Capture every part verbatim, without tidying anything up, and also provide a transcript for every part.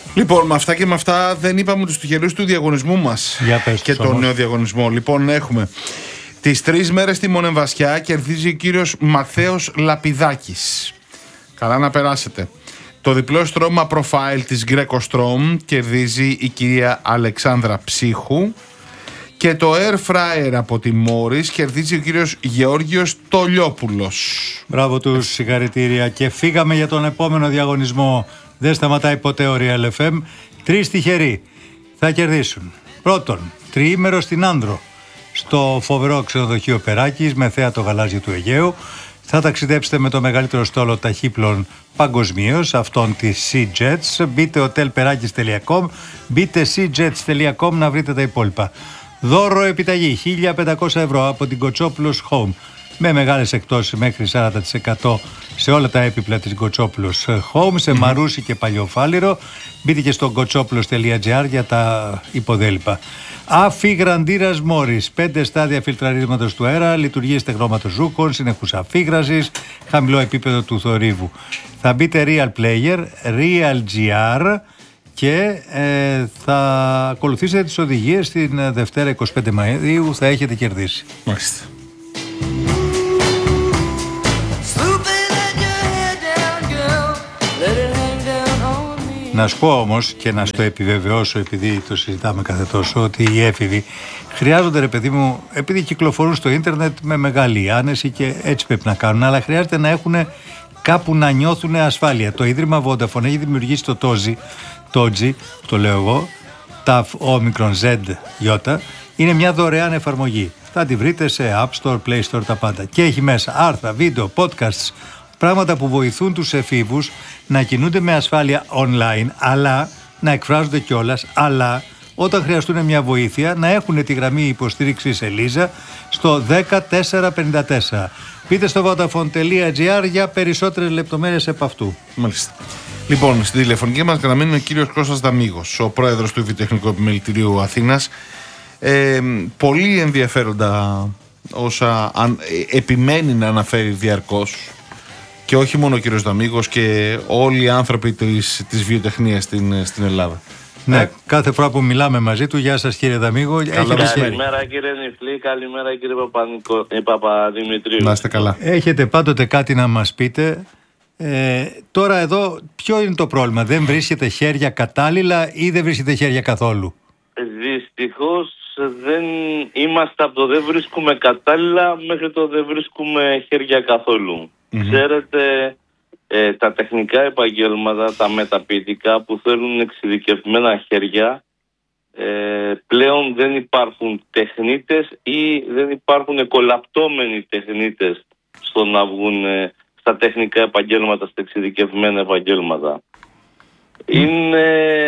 Λοιπόν, με αυτά και με αυτά δεν είπαμε τους τυχερούς του διαγωνισμού μας. Για πες και τον νέο διαγωνισμό. Λοιπόν, έχουμε τις τρεις μέρες στη Μονεμβασιά, κερδίζει ο κύριος Μαθαίος Λαπιδάκης. Καλά να περάσετε. Το διπλό στρώμα profile της Greco Strom κερδίζει η κυρία Αλεξάνδρα Ψύχου. Και το air fryer από τη Μόρις κερδίζει ο κύριος Γεώργιος Τολιόπουλος. Μπράβο τους, συγχαρητήρια. Και φύγαμε για τον επόμενο διαγωνισμό. Δεν σταματάει ποτέ ο Real εφ εμ. Τρεις τυχεροί θα κερδίσουν. Πρώτον, τριήμερο στην Άνδρο, στο φοβερό ξενοδοχείο Περάκης με θέα το γαλάζιο του Αιγαίου. Θα ταξιδέψετε με το μεγαλύτερο στόλο ταχύπλων παγκοσμίως, αυτόν της SeaJets. Μπείτε hotel perakis τελεία com, μπείτε seajets τελεία com να βρείτε τα υπόλοιπα. Δώρο επιταγή χίλια πεντακόσια ευρώ από την Κοτσόπουλος Home, με μεγάλες εκτόσεις μέχρι σαράντα τοις εκατό σε όλα τα έπιπλα της Κοτσόπουλος Home, σε Μαρούσι και Παλιοφάλιρο. Μπείτε και στο κοτσόπουλος τελεία τζι άρ για τα υποδέλυπα. Αφιγραντήρας Μόρις, πέντε στάδια φιλτραρίσματος του αέρα, λειτουργία στεγνώματος ρούχων, συνεχούς αφίγρασης, χαμηλό επίπεδο του θορύβου. Θα μπείτε Real Player, Real τζι αρ και ε, θα ακολουθήσετε τις οδηγίες. Την Δευτέρα εικοστή πέμπτη Μαΐου θα έχετε κερδίσει. Μάλιστα. Να σου πω όμως και να στο επιβεβαιώσω, επειδή το συζητάμε κάθε τόσο, ότι οι έφηβοι χρειάζονται, ρε παιδί μου, επειδή κυκλοφορούν στο ίντερνετ με μεγάλη άνεση και έτσι πρέπει να κάνουν, αλλά χρειάζεται να έχουν κάπου να νιώθουν ασφάλεια. Το Ίδρυμα Vodafone έχει δημιουργήσει το τόζι, τότζι, το λέω εγώ, τα όμικρον ζετ γιώτα, είναι μια δωρεάν εφαρμογή. Θα τη βρείτε σε App Store, Play Store, τα πάντα. Και έχει μέσα άρθρα, βίντεο, podcasts, πράγματα που βοηθούν τους εφήβους να κινούνται με ασφάλεια online, αλλά να εκφράζονται κιόλας, αλλά όταν χρειαστούν μια βοήθεια να έχουν τη γραμμή υποστήριξης Ελίζα στο δέκα τέσσερα πενήντα τέσσερα. Πείτε στο vodafone τελεία τζι άρ για περισσότερες λεπτομέρειες επ' αυτού. Μάλιστα. Λοιπόν, στην τηλεφωνική μας καταμένει ο κύριος Κώστας Δαμίγος, ο πρόεδρος του Βιοτεχνικού Επιμελητηρίου Αθήνας. Ε, πολύ ενδιαφέροντα όσα αν, ε, επιμένει να αναφέρει διαρκώς, και όχι μόνο ο κύριος Δαμίγος, και όλοι οι άνθρωποι της, της βιοτεχνίας στην, στην Ελλάδα. Ναι, ε. κάθε φορά που μιλάμε μαζί του, γεια σας κύριε Δαμίγο. Καλημέρα κύριε Νιφλή, καλημέρα κύριε Παπαδημητρίου. Να είστε καλά. Έχετε πάντοτε κάτι να μας πείτε. Ε, τώρα εδώ ποιο είναι το πρόβλημα? Δεν βρίσκεται χέρια κατάλληλα ή δεν βρίσκεται χέρια καθόλου? Δυστυχώς δεν είμαστε από το δεν βρίσκουμε κατάλληλα μέχρι το δεν βρίσκουμε χέρια καθόλου. Mm-hmm. Ξέρετε, ε, τα τεχνικά επαγγέλματα, τα μεταποιητικά που θέλουν εξειδικευμένα χέρια, ε, πλέον δεν υπάρχουν τεχνίτες ή δεν υπάρχουν εκολαπτώμενοι τεχνίτες στο να βγουν ε, στα τεχνικά επαγγέλματα, στα εξειδικευμένα επαγγέλματα. Mm. Είναι,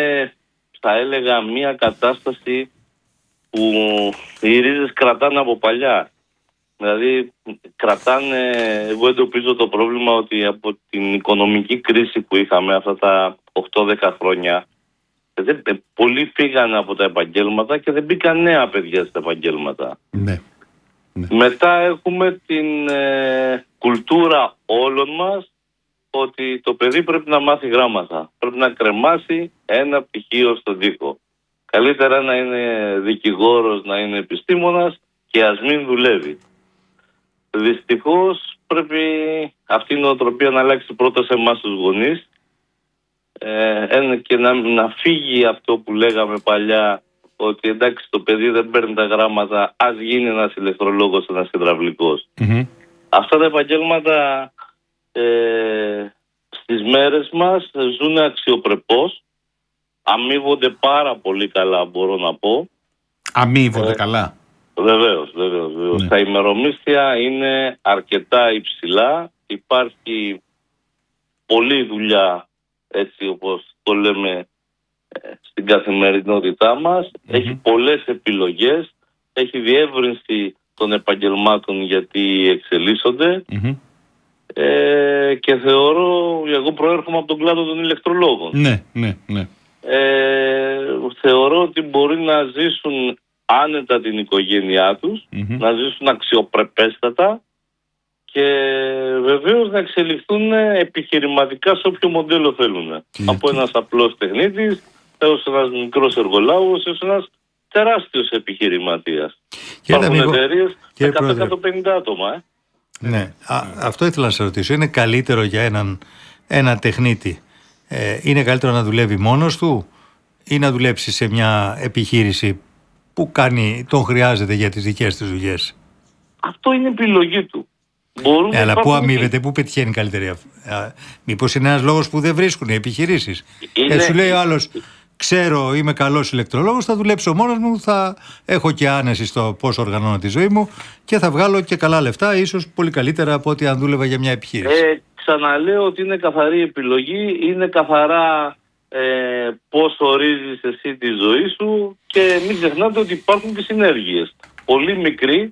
θα έλεγα, μια κατάσταση που οι ρίζες κρατάνε από παλιά. Δηλαδή κρατάνε, εγώ εντοπίζω το πρόβλημα ότι από την οικονομική κρίση που είχαμε αυτά τα οκτώ δέκα χρόνια, δεν, πολλοί φύγανε από τα επαγγέλματα και δεν μπήκαν νέα παιδιά στα επαγγέλματα. Ναι. Ναι. Μετά έχουμε την ε, κουλτούρα όλων μας ότι το παιδί πρέπει να μάθει γράμματα. Πρέπει να κρεμάσει ένα πτυχίο στον τοίχο. Καλύτερα να είναι δικηγόρος, να είναι επιστήμονας και ας μην δουλεύει. Δυστυχώς πρέπει αυτή η νοοτροπία να αλλάξει πρώτα σε εμάς τους γονείς ε, και να, να φύγει αυτό που λέγαμε παλιά, ότι εντάξει το παιδί δεν παίρνει τα γράμματα, ας γίνει ένας ηλεκτρολόγος, ένας υδραυλικός. Mm-hmm. Αυτά τα επαγγέλματα ε, στις μέρες μας ζουν αξιοπρεπώς, αμείβονται πάρα πολύ καλά, μπορώ να πω. Αμείβονται ε, καλά. Βεβαίως, βεβαίως, βεβαίως. Ναι. Τα ημερομίσθια είναι αρκετά υψηλά, υπάρχει πολλή δουλειά, έτσι όπως το λέμε, στην καθημερινότητά μας, mm-hmm. έχει πολλές επιλογές, έχει διεύρυνση των επαγγελμάτων γιατί εξελίσσονται mm-hmm. ε, και θεωρώ, εγώ προέρχομαι από τον κλάδο των ηλεκτρολόγων. Ναι, ναι, ναι. Ε, θεωρώ ότι μπορεί να ζήσουν άνετα την οικογένειά τους, mm-hmm. να ζήσουν αξιοπρεπέστατα και βεβαίως να εξελιχθούν επιχειρηματικά σε όποιο μοντέλο θέλουν. Mm-hmm. Από ένας απλός τεχνίτης έως ένας μικρός εργολάβος, έως ένας τεράστιος επιχειρηματίας. Υπάρχουν εταιρείες με εκατό με εκατόν πενήντα άτομα. Ε. Ναι, Α, αυτό ήθελα να σε ρωτήσω. Είναι καλύτερο για έναν ένα τεχνίτη, ε, είναι καλύτερο να δουλεύει μόνος του ή να δουλέψει σε μια επιχείρηση που κάνει, τον χρειάζεται για τις δικές του δουλειές? Αυτό είναι επιλογή του. Ε, αλλά πού αμείβεται, πού πετυχαίνει καλύτερη? Μήπως είναι ένας λόγος που δεν βρίσκουν οι επιχειρήσεις? Είναι... Ε, σου λέει ο άλλος, ξέρω, είμαι καλός ηλεκτρολόγος, θα δουλέψω μόνος μου, θα έχω και άνεση στο πώς οργανώνω τη ζωή μου και θα βγάλω και καλά λεφτά, ίσως πολύ καλύτερα από ό,τι αν δούλευα για μια επιχείρηση. Ε, ξαναλέω ότι είναι καθαρή επιλογή, είναι καθαρά ε, πώς ορίζεις εσύ τη ζωή σου και μην ξεχνάτε ότι υπάρχουν και συνέργειες. Πολύ μικροί,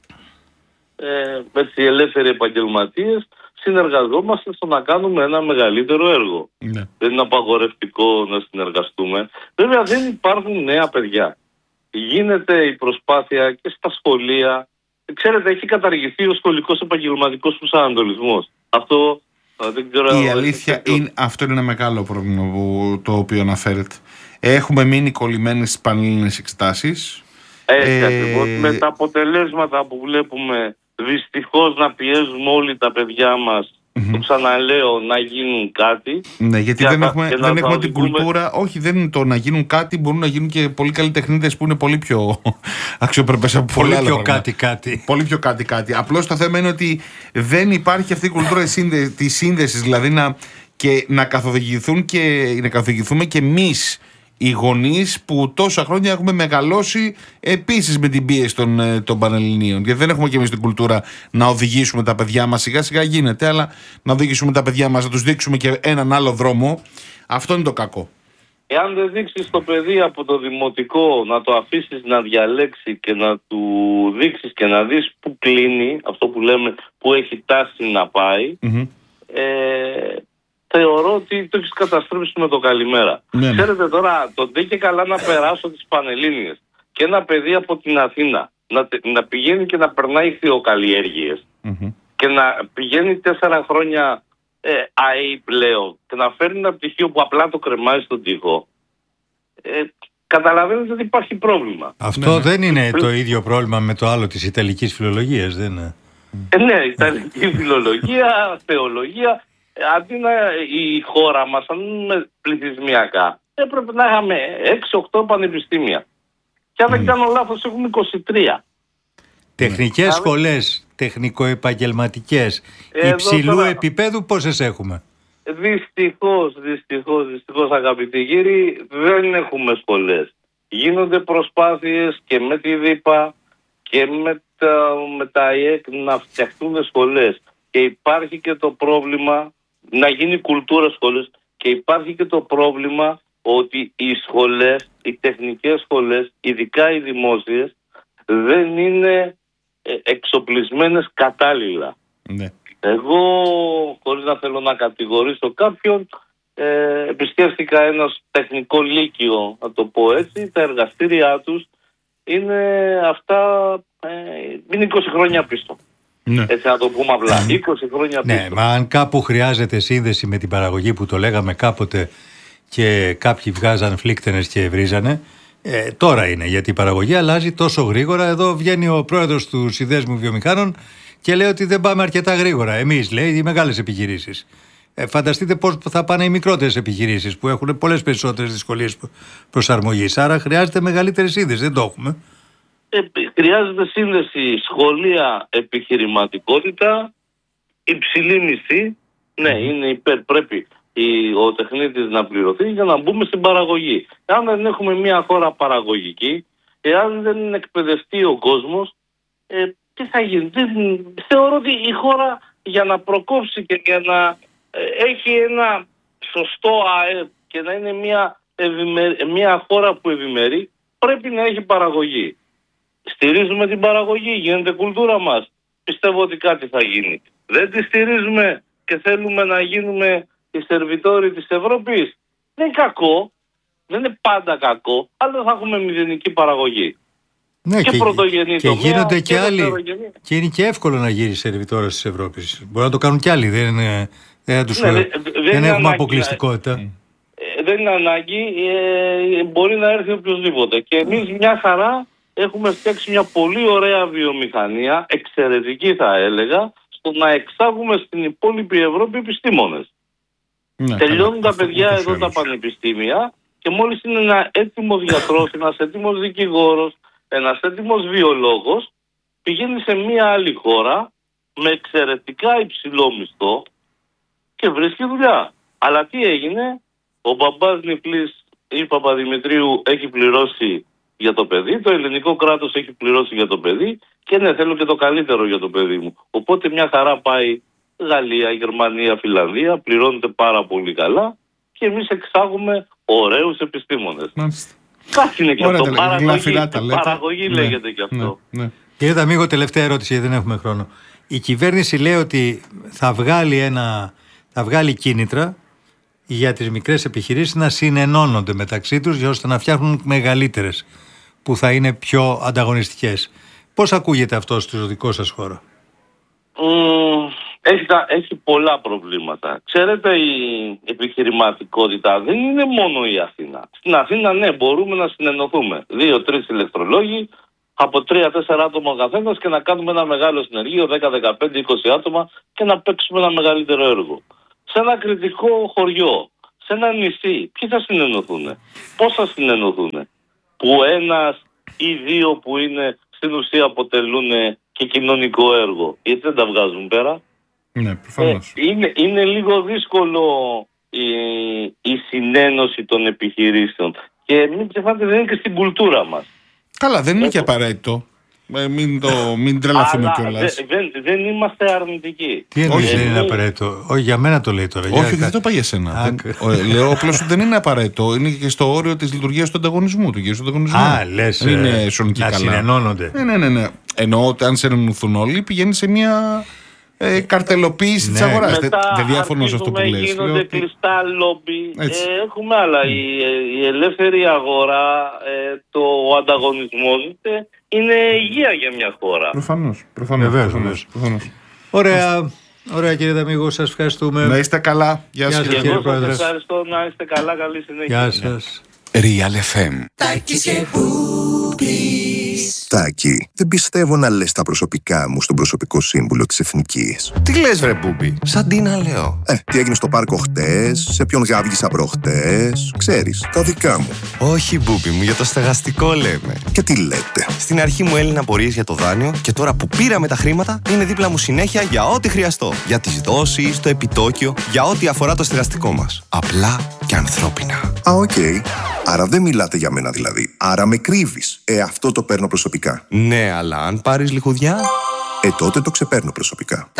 ε, έτσι, ελεύθεροι επαγγελματίες, συνεργαζόμαστε στο να κάνουμε ένα μεγαλύτερο έργο. Ναι. Δεν είναι απαγορευτικό να συνεργαστούμε. Βέβαια δεν υπάρχουν νέα παιδιά. Γίνεται η προσπάθεια και στα σχολεία. Ξέρετε, έχει καταργηθεί ο σχολικός επαγγελματικός προσανατολισμός. Αυτό δεν ξέρω. Η αλήθεια είναι, αυτό είναι ένα μεγάλο πρόβλημα που, το οποίο αναφέρεται. Έχουμε μείνει κολλημένοι στις πανελλήνιες εξετάσεις. Έτσι ε... ακριβώς. Με τα αποτελέσματα που βλέπουμε, δυστυχώς να πιέζουμε όλοι τα παιδιά μας, mm-hmm. το ξαναλέω, να γίνουν κάτι. Ναι, γιατί δεν, τα, έχουμε, δεν έχουμε την κουλτούρα. Όχι, δεν είναι το να γίνουν κάτι, μπορούν να γίνουν και πολύ καλοί τεχνίτες που είναι πολύ πιο αξιοπρεπές από πολλά άλλα. Πολύ πιο κάτι-κάτι. Πολύ πιο κάτι-κάτι. Απλώς το θέμα είναι ότι δεν υπάρχει αυτή η κουλτούρα της σύνδεσης, δηλαδή να, και να καθοδηγηθούν και να καθοδηγηθούμε και εμείς οι γονείς που τόσα χρόνια έχουμε μεγαλώσει επίσης με την πίεση των, των Πανελληνίων. Γιατί δεν έχουμε και εμείς την κουλτούρα να οδηγήσουμε τα παιδιά μας. Σιγά σιγά γίνεται, αλλά να οδηγήσουμε τα παιδιά μας, να τους δείξουμε και έναν άλλο δρόμο. Αυτό είναι το κακό. Εάν δεν δείξεις το παιδί από το δημοτικό, να το αφήσεις να διαλέξει και να του δείξεις και να δεις που κλείνει, αυτό που λέμε, που έχει τάση να πάει, mm-hmm. ε, θεωρώ ότι το έχεις καταστρέψει με το καλημέρα. Ναι. Ξέρετε τώρα, το ντε και καλά να περάσω τις Πανελλήνιες και ένα παιδί από την Αθήνα να, να πηγαίνει και να περνάει θεοκαλλιέργειες mm-hmm. και να πηγαίνει τέσσερα χρόνια ε, ΑΕΗ πλέον και να φέρνει ένα πτυχίο που απλά το κρεμάζει στον τοίχο. Ε, καταλαβαίνετε ότι υπάρχει πρόβλημα. Αυτό ναι, δεν είναι ναι. το ίδιο πρόβλημα με το άλλο της Ιταλικής φιλολογίας, δεν είναι? Ε, ναι, Ιταλική φιλολογία, θεολογία. Αντί να η χώρα μας, αν είναι πληθυσμιακά, έπρεπε να είχαμε έξι οκτώ πανεπιστήμια. Και αν mm. δεν κάνω λάθος, έχουμε είκοσι τρία. Τεχνικές mm. σχολές, τεχνικοεπαγγελματικές, υψηλού τώρα... επίπεδου, πόσες έχουμε? Δυστυχώς, δυστυχώς, δυστυχώς αγαπητοί κύριοι, δεν έχουμε σχολές. Γίνονται προσπάθειες και με τη ΔΥΠΑ και με τα, με τα ΑΕΚ να φτιαχτούν σχολές. Και υπάρχει και το πρόβλημα να γίνει κουλτούρα σχολές και υπάρχει και το πρόβλημα ότι οι σχολές, οι τεχνικές σχολές, ειδικά οι δημόσιες, δεν είναι εξοπλισμένες κατάλληλα. Ναι. Εγώ, χωρίς να θέλω να κατηγορήσω κάποιον, ε, επισκέφθηκα ένα τεχνικό λύκειο, να το πω έτσι, τα εργαστήριά τους είναι αυτά, ε, είναι είκοσι χρόνια πίσω. Ναι. Έτσι να το πούμε απλά, είκοσι χρόνια πίσω. Ναι, μα αν κάπου χρειάζεται σύνδεση με την παραγωγή που το λέγαμε κάποτε και κάποιοι βγάζαν φλίκτενες και βρίζανε, ε, τώρα είναι, γιατί η παραγωγή αλλάζει τόσο γρήγορα. Εδώ βγαίνει ο πρόεδρος του Συνδέσμου Βιομηχάνων και λέει ότι δεν πάμε αρκετά γρήγορα. Εμείς, λέει, οι μεγάλες επιχειρήσεις. Ε, φανταστείτε πώς θα πάνε οι μικρότερες επιχειρήσεις που έχουν πολλές περισσότερες δυσκολίες προσαρμογής. Άρα χρειάζεται μεγαλύτερη σύνδεση, δεν το έχουμε. Ε, χρειάζεται σύνδεση σχολεία, επιχειρηματικότητα, υψηλή μισθή. Ναι, είναι υπέρ, πρέπει η, ο τεχνίτης να πληρωθεί για να μπούμε στην παραγωγή. Αν δεν έχουμε μια χώρα παραγωγική, εάν δεν εκπαιδευτεί ο κόσμος, ε, τι θα γίνει? Δεν, θεωρώ ότι η χώρα για να προκόψει και για να ε, έχει ένα σωστό ΑΕΠ και να είναι μια, ευημερ, μια χώρα που ευημερεί, πρέπει να έχει παραγωγή. Στηρίζουμε την παραγωγή, γίνεται κουλτούρα μας. Πιστεύω ότι κάτι θα γίνει. Δεν τη στηρίζουμε και θέλουμε να γίνουμε οι σερβιτόροι της Ευρώπης. Δεν είναι κακό, δεν είναι πάντα κακό, αλλά θα έχουμε μηδενική παραγωγή. Ναι, και, και πρωτογενή και τομέα, γίνονται και, και άλλοι. Και είναι και εύκολο να γίνει σερβιτόρος της Ευρώπης. Μπορεί να το κάνουν κι άλλοι. Δεν, είναι, δεν, τους, ναι, δεν, δεν έχουμε αποκλειστικότητα. Να, δεν είναι ανάγκη, ε, μπορεί να έρθει οποιοδήποτε. Και εμείς μια χαρά έχουμε φτιάξει μια πολύ ωραία βιομηχανία, εξαιρετική θα έλεγα, στο να εξάγουμε στην υπόλοιπη Ευρώπη επιστήμονες. Ναι, τελειώνουν τα παιδιά εδώ τα πανεπιστήμια και μόλις είναι ένα έτοιμος γιατρός, ένας έτοιμος δικηγόρος, ένας έτοιμος βιολόγος, πηγαίνει σε μια άλλη χώρα με εξαιρετικά υψηλό μισθό και βρίσκει δουλειά. Αλλά τι έγινε, ο μπαμπάς Νιφλής ή Παπαδημητρίου έχει πληρώσει για το παιδί, το ελληνικό κράτος έχει πληρώσει για το παιδί και ναι, θέλω και το καλύτερο για το παιδί μου. Οπότε μια χαρά πάει Γαλλία, Γερμανία, Φιλανδία, πληρώνεται πάρα πολύ καλά και εμείς εξάγουμε ωραίους επιστήμονες. Μάλιστα. Κάτι είναι και αυτό. Τα παραγωγή, παραγωγή ναι, λέγεται και αυτό. Ναι, ναι. Κύριε Ταμίγο, τελευταία ερώτηση γιατί δεν έχουμε χρόνο. Η κυβέρνηση λέει ότι θα βγάλει, ένα, θα βγάλει κίνητρα για τις μικρές επιχειρήσεις να συνενώνονται μεταξύ τους για ώστε να φτιάχνουν μεγαλύτερες που θα είναι πιο ανταγωνιστικές. Πώς ακούγεται αυτό στο δικό σας χώρο? Mm, έχει, έχει πολλά προβλήματα. Ξέρετε, η επιχειρηματικότητα δεν είναι μόνο η Αθήνα. Στην Αθήνα ναι, μπορούμε να συνενωθούμε. Δύο-τρεις ηλεκτρολόγοι από τρία-τέσσερα άτομα ο καθένας και να κάνουμε ένα μεγάλο συνεργείο, δέκα, δεκαπέντε, είκοσι άτομα και να παίξουμε ένα μεγαλύτερο έργο. Σε ένα κριτικό χωριό, σε ένα νησί, ποιοι θα συνενωθούν, πώς θα συνενωθούν, που ένας ή δύο που είναι στην ουσία αποτελούν και κοινωνικό έργο, γιατί δεν τα βγάζουν πέρα. Ναι, προφανώς. Ε, είναι, είναι λίγο δύσκολο η, η συνένωση των επιχειρήσεων και μην ξεχνάτε δεν είναι και στην κουλτούρα μας. Καλά, δεν είναι και απαραίτητο. Ε, μην, το, μην τρελαθούμε κιόλας. Δε, δεν, δεν είμαστε αρνητικοί. Τι εννοείς δεν είναι απαραίτητο? Όχι, για μένα το λέει τώρα. Όχι, για... δεν το πάει για σένα. δεν, λέω απλώς ότι δεν είναι απαραίτητο. Είναι και στο όριο της λειτουργίας του ανταγωνισμού. Του, του ανταγωνισμού. Α, λες είναι ε, να καλά. Συνενώνονται. Ναι, ναι, ναι, ναι. Εννοώ ότι αν συνενωθούν όλοι πηγαίνει σε μια ε, καρτελοποίηση ναι. της αγοράς. Μετά δεν διαφωνώ σε αυτό που λες. Γίνονται ότι... κλειστά λόμπι. Ε, έχουμε άλλα. Mm. Η, η ελεύθερη αγορά, ε, το, ο ανταγωνισμός είναι υγεία για μια χώρα. Προφανώς. Προφανώς. Βεβαίως, προφανώς. προφανώς. Ωραία. Ωραία κύριε Ταμίγο, σας ευχαριστούμε. Να είστε καλά. Γεια σας κύριε Πρόεδρε. Σας ευχαριστώ, να είστε καλά, καλή συνέχεια. Γεια σας. Real εφ εμ. Τάκη, δεν πιστεύω να λες τα προσωπικά μου στον προσωπικό σύμβουλο της Εθνικής. Τι λες βρε Μπούμπι, σαν τι να λέω. Ε, τι έγινε στο πάρκο χτες, σε ποιον γάβγισα προχτές, ξέρεις, τα δικά μου. Όχι Μπούμπι μου, για το στεγαστικό λέμε. Και τι λέτε? Στην αρχή μου έλυναν απορίες για το δάνειο και τώρα που πήραμε τα χρήματα είναι δίπλα μου συνέχεια για ό,τι χρειαστώ. Για τις δόσεις, το επιτόκιο, για ό,τι αφορά το στεγαστικό μας. Απλά και ανθρώπινα. Α, οκ. Okay. Άρα δεν μιλάτε για μένα δηλαδή. Άρα με κρύβεις. Ε, αυτό το παίρνω προσωπικά. Ναι, αλλά αν πάρεις λιχουδιά... Ε, τότε το ξεπαίρνω προσωπικά.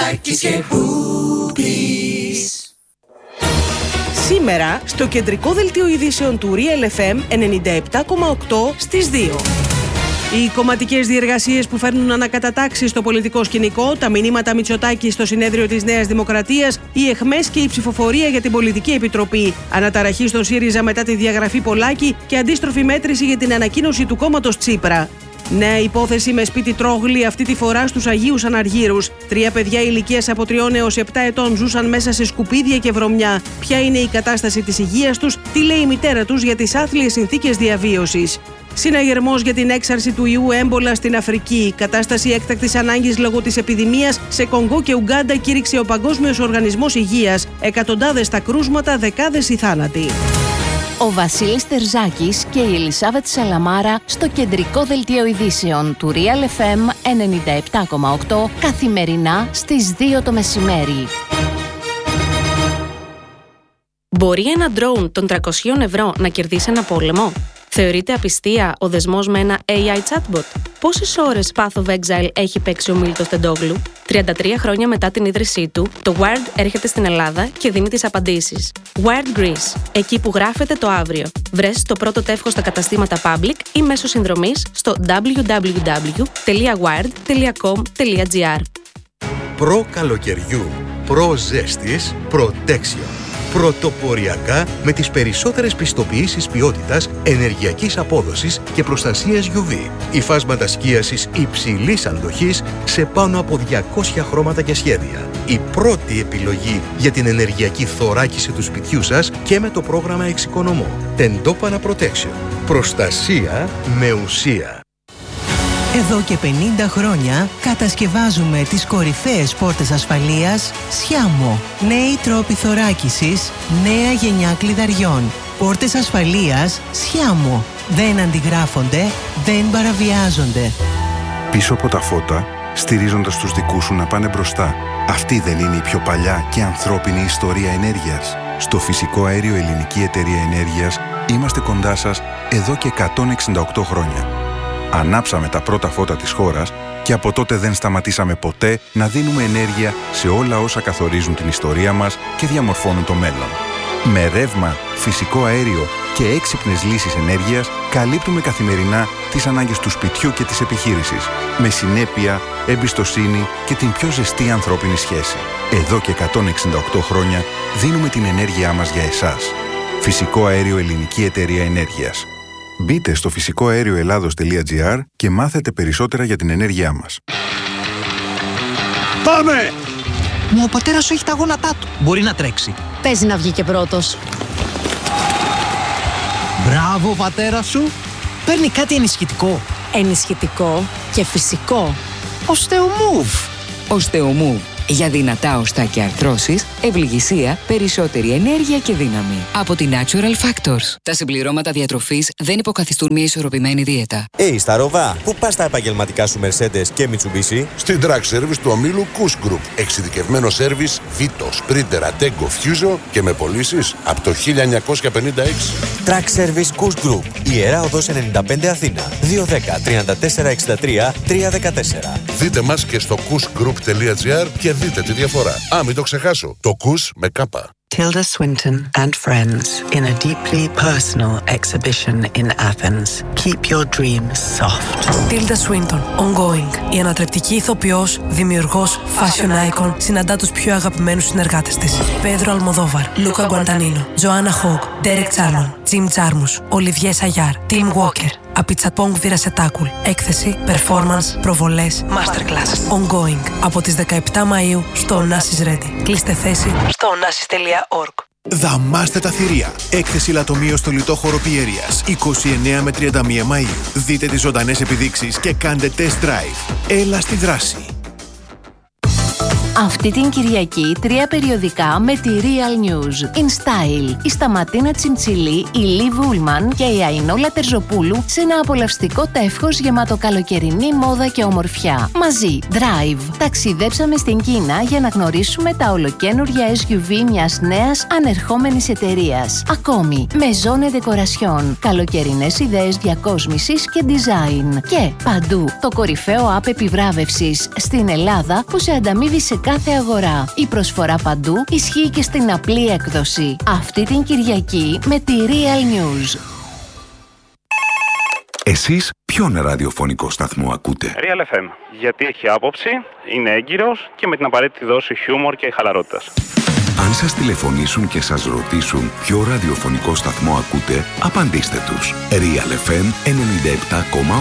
Σήμερα, στο κεντρικό δελτίο ειδήσεων του Real εφ εμ ενενήντα επτά κόμμα οκτώ στις δύο. Οι κομματικές διεργασίες που φέρνουν ανακατατάξεις στο πολιτικό σκηνικό, τα μηνύματα Μητσοτάκη στο συνέδριο της Νέας Δημοκρατίας, οι αιχμές και η ψηφοφορία για την Πολιτική Επιτροπή, αναταραχή στον ΣΥΡΙΖΑ μετά τη διαγραφή Πολάκη και αντίστροφη μέτρηση για την ανακοίνωση του κόμματος Τσίπρα. Νέα υπόθεση με σπίτι τρόγλη, αυτή τη φορά στους Αγίους Αναργύρους. Τρία παιδιά ηλικίας από τριών έως επτά ετών ζούσαν μέσα σε σκουπίδια και βρωμιά. Ποια είναι η κατάσταση της υγείας τους, τι λέει η μητέρα τους για τις άθλιες συνθήκες διαβίωσης. Συναγερμός για την έξαρση του ιού έμπολα στην Αφρική. Κατάσταση έκτακτης ανάγκης λόγω της επιδημίας σε Κονγκό και Ουγκάντα κήρυξε ο Παγκόσμιος Οργανισμός Υγείας. Εκατοντάδες τα κρούσματα, δεκάδες οι θάνατοι. Ο Βασίλης Τερζάκης και η Ελισάβετ Σαλαμάρα στο κεντρικό δελτίο ειδήσεων του Real εφ εμ ενενήντα επτά κόμμα οκτώ καθημερινά στις δύο το μεσημέρι. Μπορεί ένα drone των τριακόσια ευρώ να κερδίσει ένα πόλεμο? Θεωρείται απιστία ο δεσμός με ένα έι άι chatbot? Πόσες ώρες Path of Exile έχει παίξει ο Μίλτος Τεντόγλου? τριάντα τρία χρόνια μετά την ίδρυσή του, το Wired έρχεται στην Ελλάδα και δίνει τις απαντήσεις. Wired Greece, εκεί που γράφεται το αύριο. Βρες το πρώτο τεύχος στα καταστήματα Public ή μέσω συνδρομής στο double-u double-u double-u τελεία wired τελεία com τελεία gr. Προ καλοκαιριού, προ ζέστης, Protection. Πρωτοποριακά με τις περισσότερες πιστοποιήσεις ποιότητας, ενεργειακής απόδοσης και προστασίας γιου βι. Υφάσματα σκίασης υψηλής αντοχής σε πάνω από διακόσια χρώματα και σχέδια. Η πρώτη επιλογή για την ενεργειακή θωράκιση του σπιτιού σας και με το πρόγραμμα Εξοικονομώ. Tendopana Protection. Προστασία με ουσία. Εδώ και πενήντα χρόνια κατασκευάζουμε τις κορυφαίες πόρτες ασφαλείας Sciamo. Νέοι τρόποι θωράκισης, νέα γενιά κλειδαριών. Πόρτες ασφαλείας Sciamo. Δεν αντιγράφονται, δεν παραβιάζονται. Πίσω από τα φώτα, στηρίζοντας τους δικούς σου να πάνε μπροστά. Αυτή δεν είναι η πιο παλιά και ανθρώπινη ιστορία ενέργειας? Στο Φυσικό Αέριο Ελληνική Εταιρεία Ενέργειας είμαστε κοντά σας εδώ και εκατόν εξήντα οκτώ χρόνια. Ανάψαμε τα πρώτα φώτα της χώρας και από τότε δεν σταματήσαμε ποτέ να δίνουμε ενέργεια σε όλα όσα καθορίζουν την ιστορία μας και διαμορφώνουν το μέλλον. Με ρεύμα, φυσικό αέριο και έξυπνες λύσεις ενέργειας καλύπτουμε καθημερινά τις ανάγκες του σπιτιού και της επιχείρησης, με συνέπεια, εμπιστοσύνη και την πιο ζεστή ανθρώπινη σχέση. Εδώ και εκατόν εξήντα οκτώ χρόνια δίνουμε την ενέργειά μας για εσάς. Φυσικό Αέριο Ελληνική Εταιρεία Ενέργειας. Μπείτε στο φυσικό αέριο ελλάδος τελεία τζι άρ και μάθετε περισσότερα για την ενέργειά μας. Πάμε! Μα ο πατέρας σου έχει τα γόνατά του. Μπορεί να τρέξει. Παίζει να βγει και πρώτος. Μπράβο, πατέρα σου. Παίρνει κάτι ενισχυτικό. Ενισχυτικό και φυσικό. Osteomove. Osteomove. Για δυνατά οστά και αρθρώσεις, ευληγησία, περισσότερη ενέργεια και δύναμη. Από τη Natural Factors. Τα συμπληρώματα διατροφής δεν υποκαθιστούν μια ισορροπημένη δίαιτα. Hey, στα Ροβά, πού πας τα επαγγελματικά σου Mercedes και Mitsubishi? Στην Track Service του ομίλου Kuss Group. Εξειδικευμένο σέρβις Vito, Sprinter, Attego, Fuso και με πωλήσεις από το χίλια εννιακόσια πενήντα έξι. Track Service Kuss Group. Ιερά Οδός ενενήντα πέντε Αθήνα. δύο ένα μηδέν, τρία τέσσερα έξι τρία, τρία ένα τέσσερα. Δείτε μας και στο kuss group τελεία τζι άρ και δείτε τη διαφορά. Α, μην το ξεχάσω. Το Kuss με κάπα. Tilda Swinton and friends in a deeply personal exhibition in Athens. Keep your dreams soft. Tilda Swinton, ongoing. Η ανατρεπτική ηθοποιός, δημιουργός, fashion icon, συναντά τους πιο αγαπημένους συνεργάτες της. Πέδρο Αλμοδόβαρ, Λούκα Γκουαντανίνο, Τζοάννα Χόγκ, Ντέρεκ Τσάρμον, Τζιμ Τζάρμους, Ολιβιέ Σαγιάρ, Τιμ Walker. Απιτσαπόγκ Βιρασετάκουλ. Έκθεση, performance, προβολές, masterclass. Ongoing. Από τις δεκαεπτά Μαΐου στο Onassis Ready. Κλείστε θέση στο onassis τελεία org. Δαμάστε τα θηρία. Έκθεση λατομείο στο λιτόχωρο Πιέρειας. είκοσι εννέα με τριάντα μία Μαΐου. Δείτε τις ζωντανές επιδείξεις και κάντε test drive. Έλα στη δράση. Αυτή την Κυριακή τρία περιοδικά με τη Real News. In Style, η Σταματίνα Τσιντσιλή, η Λί Βούλμαν και η Αϊνόλα Τερζοπούλου σε ένα απολαυστικό τεύχος γεμάτο καλοκαιρινή μόδα και ομορφιά. Μαζί, Drive. Ταξιδέψαμε στην Κίνα για να γνωρίσουμε τα ολοκαίνουργια ες γιου βι μιας νέας ανερχόμενης εταιρείας. Ακόμη, Maison Decoration, καλοκαιρινές ιδέες διακόσμησης και design. Και παντού, το κορυφαίο app επιβράβευσης στην Ελλάδα που σε ανταμείβει σε κάθε αγορά. Η προσφορά παντού ισχύει και στην απλή έκδοση. Αυτή την Κυριακή με τη Real News. Εσείς ποιον ραδιοφωνικό σταθμό ακούτε? Real εφ εμ. Γιατί έχει άποψη, είναι έγκυρος και με την απαραίτητη δόση χιούμορ και χαλαρότητας. Αν σας τηλεφωνήσουν και σας ρωτήσουν ποιο ραδιοφωνικό σταθμό ακούτε, απαντήστε τους. Real εφ εμ ενενήντα επτά κόμμα οκτώ.